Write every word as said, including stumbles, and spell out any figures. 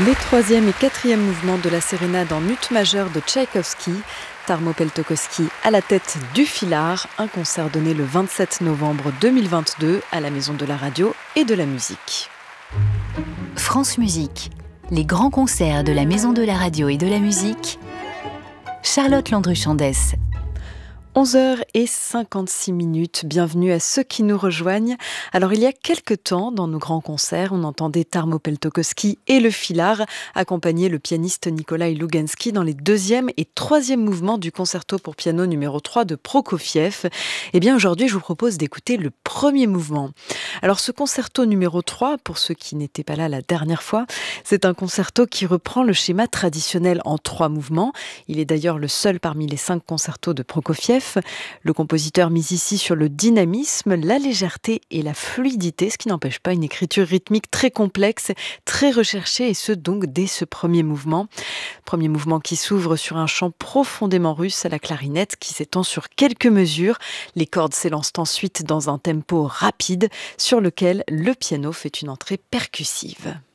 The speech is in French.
Les troisième et quatrième mouvements de la sérénade en ut majeur de Tchaïkovski, Tarmo Peltokoski à la tête du Filard, un concert donné le vingt-sept novembre deux mille vingt-deux à la Maison de la Radio et de la Musique. France Musique, les grands concerts de la Maison de la Radio et de la Musique. Charlotte Landru-Chandès. onze heures cinquante-six minutes, bienvenue à ceux qui nous rejoignent. Alors il y a quelque temps, dans nos grands concerts, on entendait Tarmo Peltokoski et le Filard accompagner le pianiste Nikolai Lougansky dans les deuxième et troisième mouvements du concerto pour piano numéro trois de Prokofiev. Et bien aujourd'hui, je vous propose d'écouter le premier mouvement. Alors ce concerto numéro trois, pour ceux qui n'étaient pas là la dernière fois, c'est un concerto qui reprend le schéma traditionnel en trois mouvements. Il est d'ailleurs le seul parmi les cinq concertos de Prokofiev. Le compositeur mise ici sur le dynamisme, la légèreté et la fluidité, ce qui n'empêche pas une écriture rythmique très complexe, très recherchée, et ce donc dès ce premier mouvement. Premier mouvement qui s'ouvre sur un chant profondément russe à la clarinette qui s'étend sur quelques mesures. Les cordes s'élancent ensuite dans un tempo rapide sur lequel le piano fait une entrée percussive.